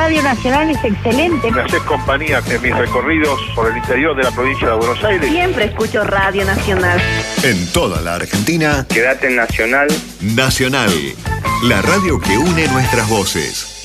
Radio Nacional es excelente. Me haces compañía en mis recorridos por el interior de la provincia de Buenos Aires. Siempre escucho Radio Nacional. En toda la Argentina, quédate en Nacional. Nacional, la radio que une nuestras voces.